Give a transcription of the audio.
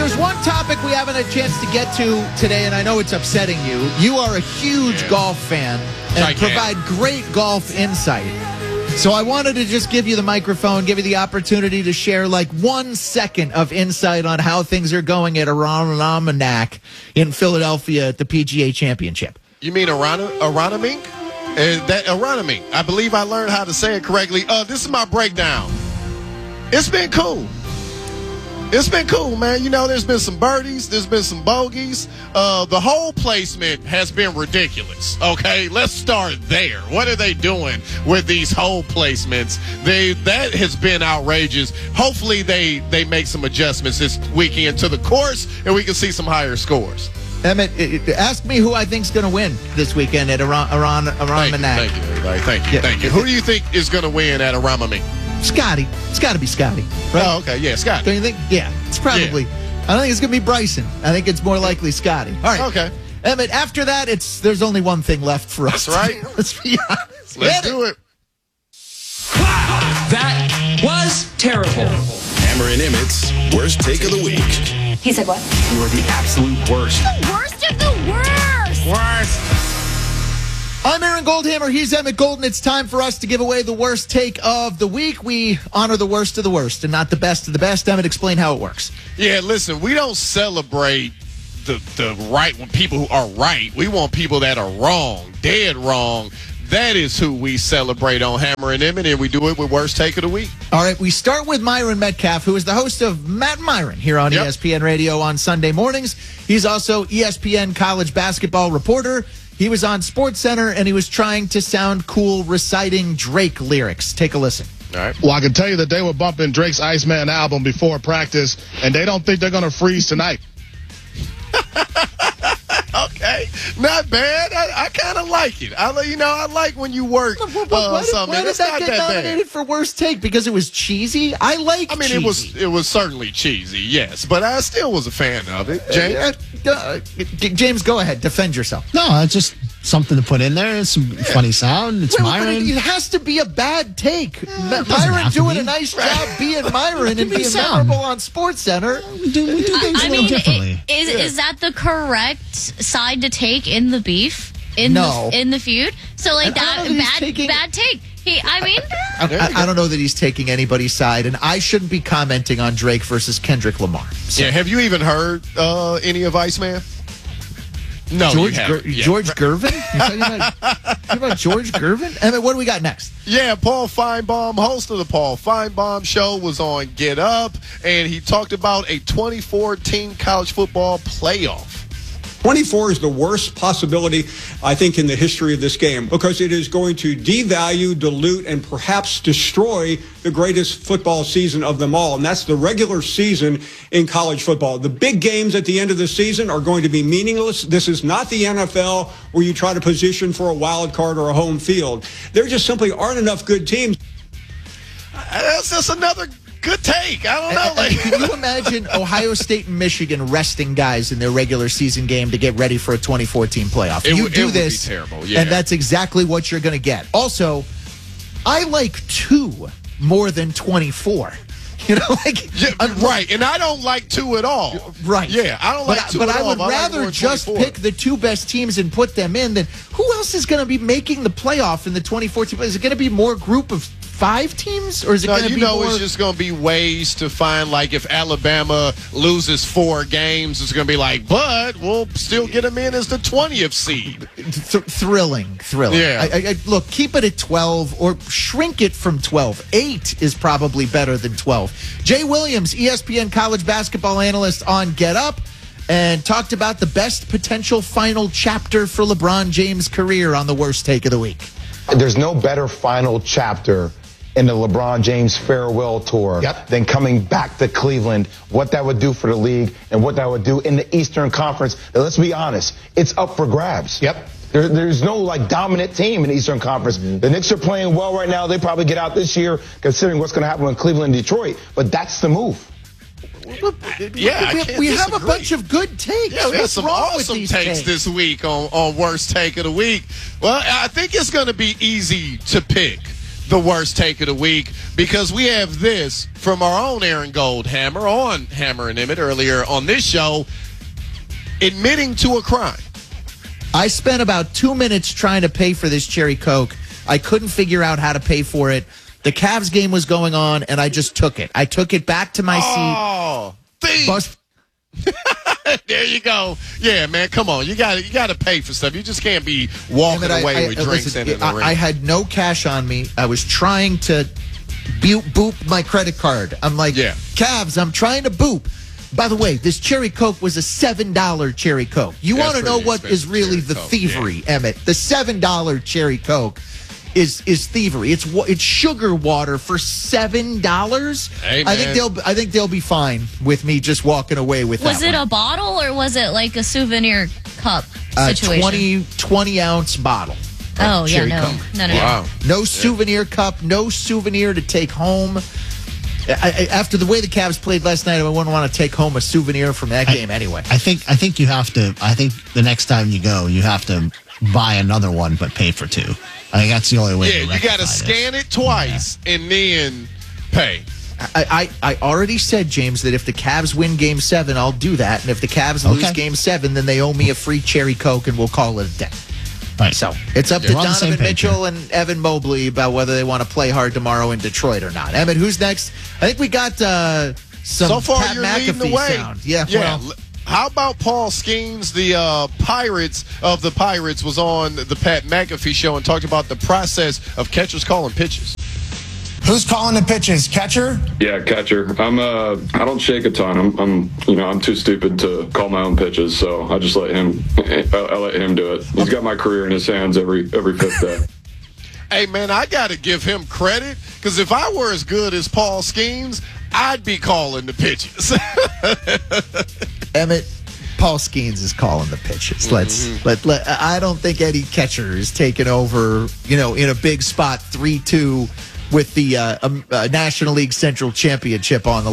there's one topic we haven't had a chance to get to today, and I know it's upsetting you. You are a huge golf fan and provide great golf insight. So I wanted to just give you the microphone, give you the opportunity to share like 1 second of insight on how things are going at Aronimink in Philadelphia at the PGA Championship. You mean Aronimink? That Aronimink. I believe I learned how to say it correctly. This is my breakdown. It's been cool. It's been cool, man. You know, there's been some birdies. There's been some bogeys. The whole placement has been ridiculous. Okay, let's start there. What are they doing with these hole placements? That has been outrageous. Hopefully they make some adjustments this weekend to the course, and we can see some higher scores. Emmett, ask me who I think's going to win this weekend at Aronimink. Thank you, everybody. Thank you. Who do you think is going to win at Aronimink? Scotty. It's got to be Scotty. Right? Oh, okay. Yeah, Scotty. Don't you think? Yeah, it's probably. Yeah. I don't think it's going to be Bryson. I think it's more likely Scotty. All right. Okay. Emmett, after that, there's only one thing left for us. That's right. Let's be honest. Let's do it. That was terrible. Hammer and Emmett's worst take of the week. He said what? You are the absolute worst. The worst of the worst. Worst. I'm Aaron Goldhammer. He's Emmett Golden. It's time for us to give away the worst take of the week. We honor the worst of the worst and not the best of the best. Emmett, explain how it works. Yeah, listen, we don't celebrate the right when people who are right. We want people that are wrong, dead wrong. That is who we celebrate on Hammer and Emmett, and we do it with Worst Take of the Week. All right, we start with Myron Metcalf, who is the host of Matt and Myron here on ESPN Radio on Sunday mornings. He's also ESPN college basketball reporter. He was on SportsCenter, and he was trying to sound cool reciting Drake lyrics. Take a listen. All right. Well, I can tell you that they were bumping Drake's Iceman album before practice, and they don't think they're going to freeze tonight. Okay, not bad. I kind of like it. I like when you work something. Why did that get nominated for worst take? Because it was cheesy. I mean, cheesy. it was certainly cheesy, yes, but I still was a fan of it. James, James, go ahead, defend yourself. No, it's just something to put in there. It's some funny sound. It's Myron. It has to be a bad take. Myron doing a nice job being Myron and being memorable on SportsCenter. We do things a little differently. Is that the correct side to take in the beef? In the feud? So like that bad take. I don't know that he's taking anybody's side, and I shouldn't be commenting on Drake versus Kendrick Lamar. So. Yeah, have you even heard any of Iceman? No, George Gervin? You're talking about George Gervin? And what do we got next? Yeah, Paul Feinbaum, host of the Paul Feinbaum Show, was on Get Up, and he talked about a 2014 college football playoff. 24 is the worst possibility, I think, in the history of this game because it is going to devalue, dilute, and perhaps destroy the greatest football season of them all, and that's the regular season in college football. The big games at the end of the season are going to be meaningless. This is not the NFL where you try to position for a wild card or a home field. There just simply aren't enough good teams. That's just another good take. I don't know. Can you imagine Ohio State and Michigan resting guys in their regular season game to get ready for a 2014 playoff? It you would do this, be terrible, yeah. And that's exactly what you're going to get. Also, I like 2 more than 24. You know, right, and I don't like 2 at all. Right. Yeah, I don't like 2 at all. But I would rather just pick the 2 best teams and put them in than who else is going to be making the playoff in the 2014? Is it going to be more group of 5 teams, or is it going to be more? It's just going to be ways to find, like, if Alabama loses 4 games, it's going to be like, but we'll still get them in as the 20th seed. Thrilling. Yeah. Look, keep it at 12 or shrink it from 12. 8 is probably better than 12. Jay Williams, ESPN college basketball analyst on Get Up, and talked about the best potential final chapter for LeBron James' career on the worst take of the week. There's no better final chapter in the LeBron James farewell tour than coming back to Cleveland, what that would do for the league and what that would do in the Eastern Conference. And let's be honest, it's up for grabs. There's no dominant team in the Eastern Conference. The Knicks are playing well right now. They probably get out this year considering what's going to happen with Cleveland and Detroit. But that's the move. We have a bunch of good takes. Yeah, we have some awesome takes this week on Worst Take of the Week. Well, I think it's going to be easy to pick the worst take of the week because we have this from our own Aaron Goldhammer on Hammer and Emmett earlier on this show, admitting to a crime. I spent about 2 minutes trying to pay for this Cherry Coke. I couldn't figure out how to pay for it. The Cavs game was going on, and I just took it. I took it back to my seat. There you go. Yeah, man, come on. You got to pay for stuff. You just can't be walking away with drinks in the ring. I had no cash on me. I was trying to boop my credit card. I'm like, Cavs, I'm trying to boop. By the way, this Cherry Coke was a $7 Cherry Coke. You want to know what is really the thievery, Emmett? The $7 Cherry Coke is thievery. It's sugar water for $7. Hey, man. I think they'll be fine with me just walking away with that. Was it a bottle or was it like a souvenir cup situation? 20 ounce bottle. Oh yeah, no. Coke. No. Wow. No souvenir cup, no souvenir to take home. After the way the Cavs played last night, I wouldn't want to take home a souvenir from that game anyway. I think you have to. I think the next time you go, you have to buy another one, but pay for two. I think that's the only way. Yeah, you got to scan it twice and then pay. I already said, James, that if the Cavs win Game 7, I'll do that, and if the Cavs lose Game 7, then they owe me a free Cherry Coke, and we'll call it a day. Right. So it's up to Donovan Mitchell and Evan Mobley about whether they want to play hard tomorrow in Detroit or not. Emmett, who's next? I think we got some so far Pat you're McAfee leading the way. sound. Yeah. Well, how about Paul Skeens, the Pirates of the Pirates, was on the Pat McAfee show and talked about the process of catchers calling pitches. Who's calling the pitches? Catcher? Yeah, catcher. I don't shake a ton. I'm too stupid to call my own pitches, so I just let him. I let him do it. He's got my career in his hands every fifth day. Hey man, I got to give him credit because if I were as good as Paul Skeens, I'd be calling the pitches. Emmett, Paul Skeens is calling the pitches. I don't think Eddie Ketcher is taking over. In a big spot, 3-2. With the National League Central Championship on the